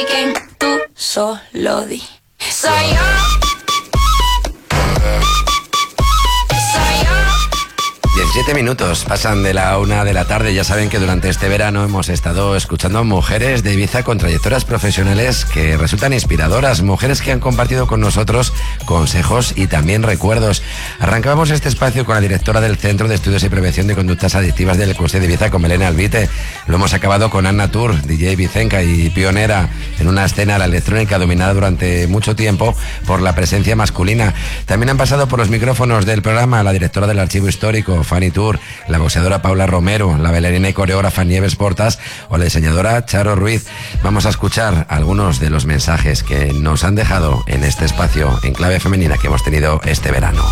speaking, tú solo di. Soy yo. Soy yo. 17 minutos pasan de la 1 de la tarde. Ya saben que durante este verano hemos estado escuchando a mujeres de Ibiza con trayectorias profesionales que resultan inspiradoras, mujeres que han compartido con nosotros consejos y también recuerdos. Arrancábamos este espacio con la directora del Centro de Estudios y Prevención de Conductas Adictivas del Clúster de Ibiza, con Elena Albite. Lo hemos acabado con Anna Tur, DJ vicenca y pionera en una escena, la electrónica, dominada durante mucho tiempo por la presencia masculina. También han pasado por los micrófonos del programa la directora del Archivo Histórico, Fanny Tur, la boxeadora Paula Romero, la bailarina y coreógrafa Nieves Portas o la diseñadora Charo Ruiz. Vamos a escuchar algunos de los mensajes que nos han dejado en este espacio en clave femenina que hemos tenido este verano.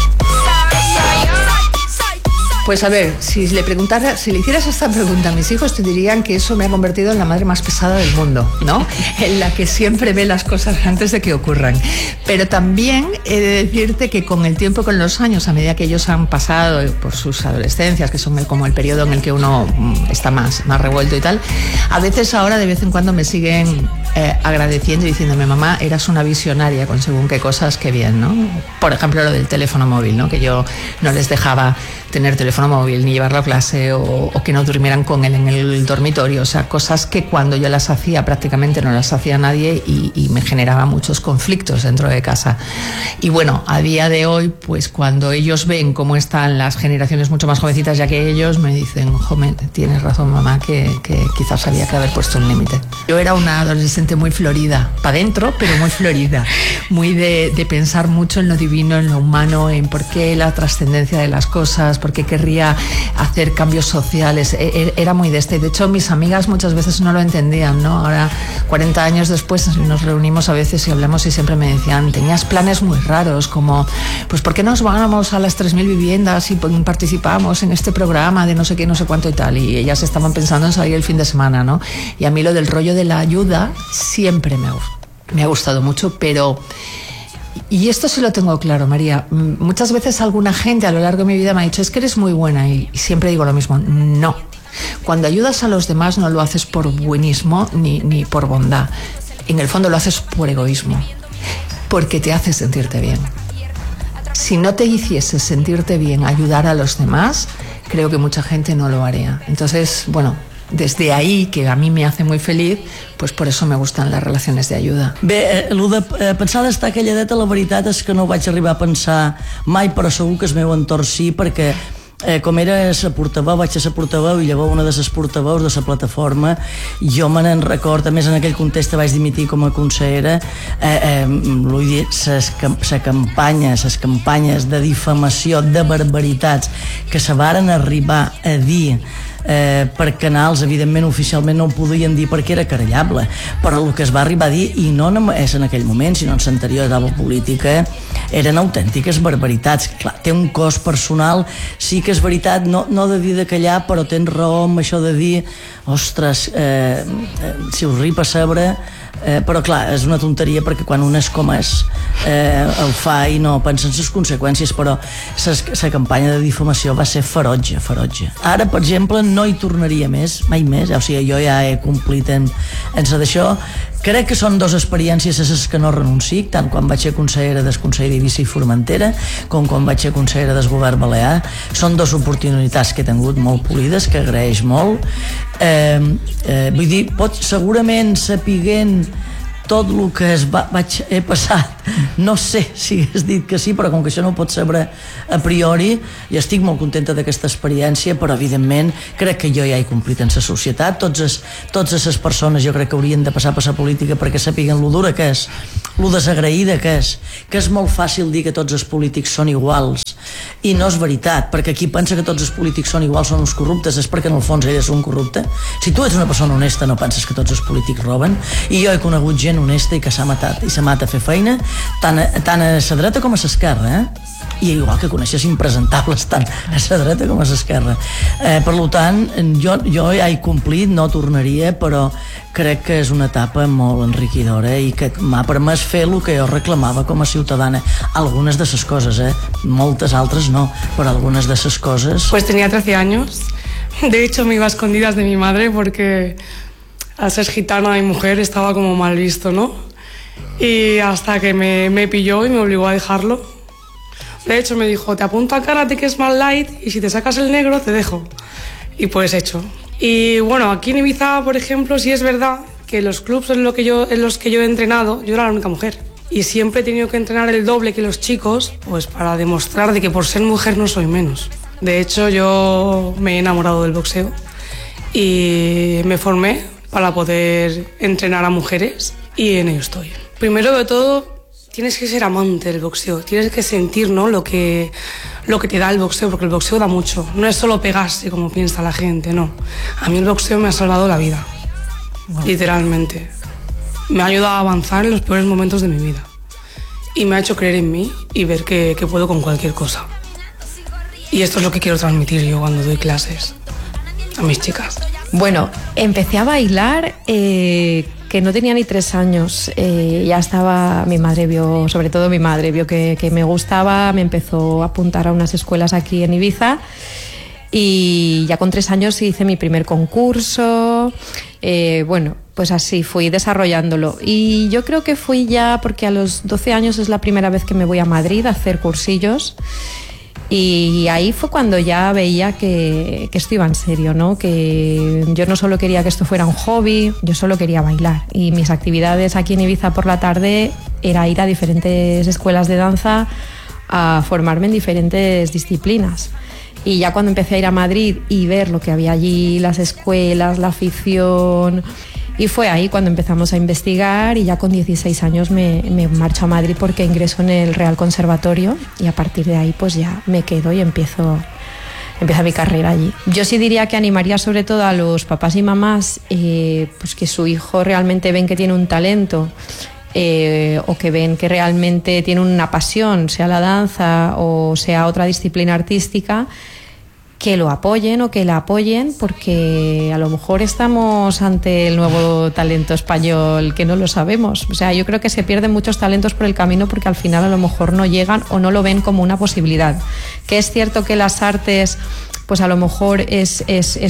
Pues a ver, si le hicieras esta pregunta a mis hijos, te dirían que eso me ha convertido en la madre más pesada del mundo, ¿no? En la que siempre ve las cosas antes de que ocurran. Pero también he de decirte que con el tiempo, con los años, a medida que ellos han pasado por sus adolescencias, que son como el periodo en el que uno está más revuelto y tal, a veces ahora de vez en cuando me siguen agradeciendo y diciéndome: mamá, eras una visionaria con según qué cosas, qué bien, ¿no? Por ejemplo, lo del teléfono móvil, ¿no? Que yo no les dejaba tener teléfono móvil ni llevarlo a clase o que no durmieran con él en el dormitorio. O sea, cosas que cuando yo las hacía prácticamente no las hacía nadie y me generaba muchos conflictos dentro de casa. Y bueno, a día de hoy, pues cuando ellos ven cómo están las generaciones mucho más jovencitas ya que ellos, me dicen: joven, tienes razón, mamá, que quizás había que haber puesto un límite. Yo era una adolescente muy florida, para adentro, pero muy florida, muy de pensar mucho en lo divino, en lo humano, en por qué la trascendencia de las cosas, por qué querría hacer cambios sociales. Era muy de este. De hecho, mis amigas muchas veces no lo entendían, ¿no? Ahora, 40 años después, nos reunimos a veces y hablamos y siempre me decían: tenías planes muy raros, como, pues, ¿por qué nos vamos a las 3.000 viviendas y participamos en este programa de no sé qué, no sé cuánto y tal? Y ellas estaban pensando en salir el fin de semana, ¿no? Y a mí lo del rollo de la ayuda siempre me ha gustado mucho, pero... Y esto sí lo tengo claro, María. Muchas veces alguna gente a lo largo de mi vida me ha dicho: es que eres muy buena, y siempre digo lo mismo: no. Cuando ayudas a los demás no lo haces por buenismo ni por bondad. En el fondo lo haces por egoísmo, porque te hace sentirte bien. Si no te hiciese sentirte bien ayudar a los demás, creo que mucha gente no lo haría. Entonces, bueno, desde ahí, que a mi me hace muy feliç, pues per això me gustan les relacions d'ajuda. Bé, el de pensar d'estar calladeta, la veritat és que no ho vaig arribar a pensar mai, però segur que el meu entorn sí, perquè com era la portaveu, vaig ser la portaveu i llavors una de les portaveus de la plataforma, jo me n'en record, a més en aquell context vaig dimitir com a consellera, les campanyes de difamació, de barbaritats que se varen arribar a dir per canals, evidentment oficialment no ho podien dir perquè era querellable, però el que es va arribar a dir, i no només en aquell moment sinó en l'anterior etapa política, eren autèntiques barbaritats. Clar, té un cost personal, sí que és veritat, no de dir de callar, però tens raó amb això de dir: ostres, si us ripa a sabre, però clar, és una tonteria perquè quan un és com és el fa i no pensa en les conseqüències, però la campanya de difamació va ser ferotge. Ara, per exemple, no hi tornaria més, mai més, o sigui, jo ja he complit en d'això. Crec que són dues experiències a les que no renuncio, tant quan vaig ser consellera del Consell d'Eivissa i Formentera com quan vaig ser consellera del Govern Balear. Són dues oportunitats que he tingut molt polides, que agraeix molt. Vull dir, segurament sapiguent tot el que he passat, no sé si hagués dit que sí, però com que això no ho pots saber a priori, i estic molt contenta d'aquesta experiència, però evidentment crec que jo ja he complit en la societat. Totes les persones jo crec que haurien de passar per la política perquè sapiguen lo dura que és, lo desagraïda que és molt fàcil dir que tots els polítics són iguals, i no és veritat, perquè qui pensa que tots els polítics són iguals són els corruptes, és perquè en el fons ell és un corrupte. Si tu ets una persona honesta no penses que tots els polítics roben, i jo he conegut gent honesta i que s'ha matat, i s'ha matat a fer feina tant a la dreta com a l'esquerra, i igual que coneixes impresentables tant a la dreta com a l'esquerra. Per tant, jo ja he complit, no tornaria, però crec que és una etapa molt enriquidora i que m'ha permès fer el que jo reclamava com a ciutadana. Algunes de les coses, moltes altres no, però algunes de les coses... Pues tenía 13 años. De hecho, me iba a escondidas de mi madre porque al ser gitana y mujer estaba como mal visto, ¿no? Y hasta que me pilló y me obligó a dejarlo. De hecho me dijo, te apunto a karate que es más light y si te sacas el negro te dejo. Y pues hecho. Y bueno, aquí en Ibiza, por ejemplo, sí es verdad que los clubs en los que yo he entrenado, yo era la única mujer. Y siempre he tenido que entrenar el doble que los chicos, pues para demostrar de que por ser mujer no soy menos. De hecho, yo me he enamorado del boxeo y me formé para poder entrenar a mujeres y en ello estoy. Primero de todo, tienes que ser amante del boxeo, tienes que sentir, ¿no?, lo que te da el boxeo, porque el boxeo da mucho. No es solo pegarse como piensa la gente, no. A mí el boxeo me ha salvado la vida, literalmente. Me ha ayudado a avanzar en los peores momentos de mi vida. Y me ha hecho creer en mí y ver que puedo con cualquier cosa. Y esto es lo que quiero transmitir yo cuando doy clases a mis chicas. Bueno, empecé a bailar que no tenía ni 3 años. Ya estaba, sobre todo mi madre vio que me gustaba, me empezó a apuntar a unas escuelas aquí en Ibiza y ya con 3 años hice mi primer concurso. Bueno, pues así fui desarrollándolo. Y yo creo que fui ya, porque a los 12 años es la primera vez que me voy a Madrid a hacer cursillos. Y ahí fue cuando ya veía que esto iba en serio, ¿no? Que yo no solo quería que esto fuera un hobby, yo solo quería bailar. Y mis actividades aquí en Ibiza por la tarde era ir a diferentes escuelas de danza a formarme en diferentes disciplinas. Y ya cuando empecé a ir a Madrid y ver lo que había allí, las escuelas, la afición... Y fue ahí cuando empezamos a investigar y ya con 16 años me marcho a Madrid porque ingreso en el Real Conservatorio y a partir de ahí pues ya me quedo y empieza mi carrera allí. Yo sí diría que animaría sobre todo a los papás y mamás pues que su hijo realmente ven que tiene un talento o que ven que realmente tiene una pasión, sea la danza o sea otra disciplina artística, que lo apoyen o que la apoyen, porque a lo mejor estamos ante el nuevo talento español que no lo sabemos. O sea, yo creo que se pierden muchos talentos por el camino porque al final a lo mejor no llegan o no lo ven como una posibilidad. Que es cierto que las artes, pues a lo mejor es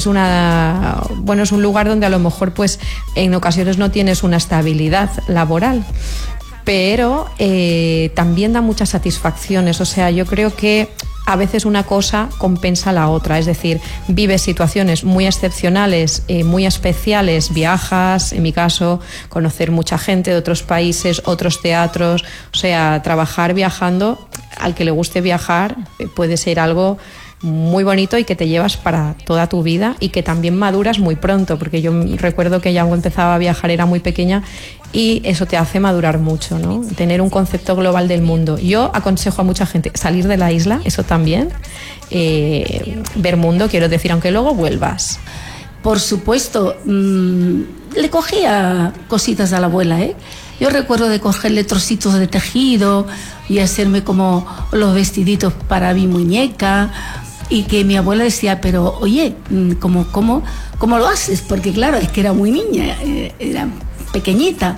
un lugar donde a lo mejor pues en ocasiones no tienes una estabilidad laboral, pero también da muchas satisfacciones. O sea, yo creo que a veces una cosa compensa la otra, es decir, vives situaciones muy excepcionales, muy especiales, viajas, en mi caso, conocer mucha gente de otros países, otros teatros, o sea, trabajar viajando, al que le guste viajar, puede ser algo muy bonito y que te llevas para toda tu vida y que también maduras muy pronto, porque yo recuerdo que ya cuando empezaba a viajar era muy pequeña y eso te hace madurar mucho, ¿no? Tener un concepto global del mundo. Yo aconsejo a mucha gente salir de la isla, eso también, ver mundo, quiero decir, aunque luego vuelvas. Por supuesto, le cogía cositas a la abuela, ¿eh? Yo recuerdo de cogerle trocitos de tejido y hacerme como los vestiditos para mi muñeca, y que mi abuela decía, pero oye, ¿cómo lo haces? Porque claro, es que era muy niña, era pequeñita.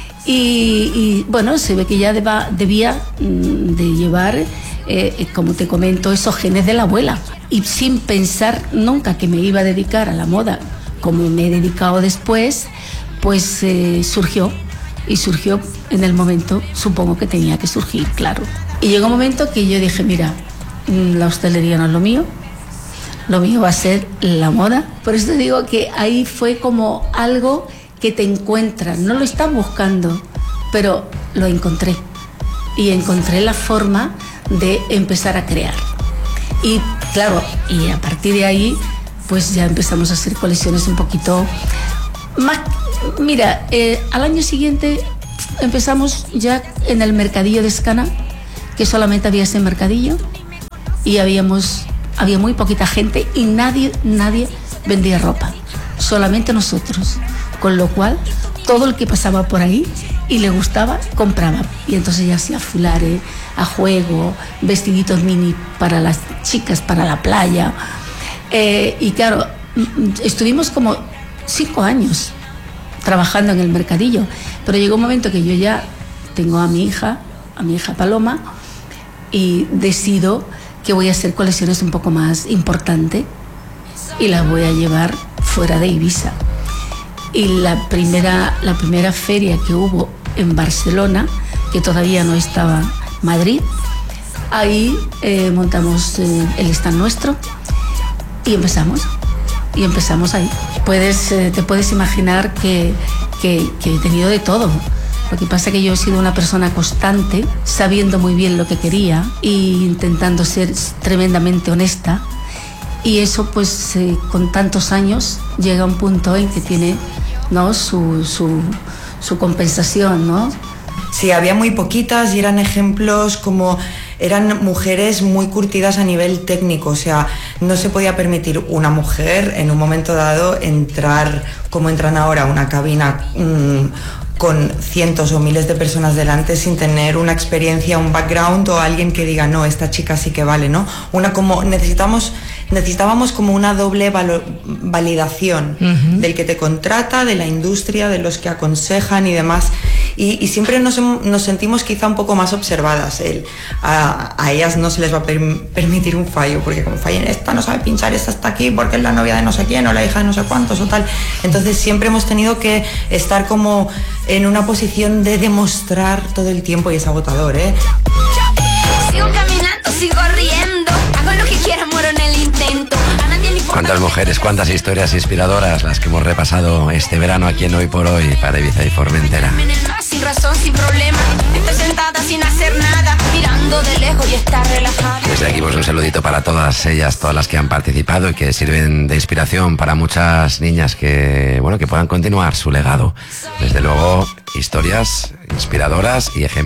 Y bueno, se ve que ya debía de llevar, como te comento, esos genes de la abuela. Y sin pensar nunca que me iba a dedicar a la moda, como me he dedicado después, pues surgió. Y surgió en el momento, supongo que tenía que surgir, claro. Y llegó un momento que yo dije, mira, la hostelería no es lo mío va a ser la moda. Por eso te digo que ahí fue como algo que te encuentras, no lo estás buscando, pero lo encontré. Y encontré la forma de empezar a crear. Y claro, y a partir de ahí, pues ya empezamos a hacer colecciones un poquito más. Mira, al año siguiente empezamos ya en el mercadillo de Escana, que solamente había ese mercadillo y había muy poquita gente y nadie vendía ropa, solamente nosotros, con lo cual todo el que pasaba por ahí y le gustaba, compraba. Y entonces ya hacía fulares a juego, vestiditos mini para las chicas, para la playa. Y claro, estuvimos como 5 años trabajando en el mercadillo, pero llegó un momento que yo ya tengo a mi hija Paloma, y decido que voy a hacer colecciones un poco más importantes y las voy a llevar fuera de Ibiza. Y la primera feria que hubo en Barcelona, que todavía no estaba Madrid, ahí montamos el stand nuestro y empezamos ahí. Te puedes imaginar que he tenido de todo. Lo que pasa es que yo he sido una persona constante, sabiendo muy bien lo que quería e intentando ser tremendamente honesta. Y eso, pues, con tantos años, llega a un punto en que tiene, ¿no?, su compensación, ¿no? Sí, había muy poquitas y eran ejemplos como... Eran mujeres muy curtidas a nivel técnico, o sea, no se podía permitir una mujer en un momento dado entrar, como entran ahora, a una cabina con cientos o miles de personas delante sin tener una experiencia, un background o alguien que diga, no, esta chica sí que vale, ¿no? Necesitábamos como una doble validación del que te contrata, de la industria, de los que aconsejan y demás. Y siempre nos sentimos quizá un poco más observadas. A ellas no se les va a permitir un fallo, porque como fallen esta, no sabe pinchar, esta está aquí porque es la novia de no sé quién o la hija de no sé cuántos o tal. Entonces siempre hemos tenido que estar como en una posición de demostrar todo el tiempo y es agotador, ¿eh? Sigo caminando, sigo riendo, hago lo que quiera, muero en el intento. Cuántas mujeres, cuántas historias inspiradoras las que hemos repasado este verano aquí en Hoy por Hoy para Ibiza y Formentera. Sin razón, sin problema, estoy sentada sin hacer nada, mirando de lejos y estar relajada. Desde aquí pues un saludito para todas ellas, todas las que han participado y que sirven de inspiración para muchas niñas que, bueno, que puedan continuar su legado. Desde luego, historias inspiradoras y ejemplos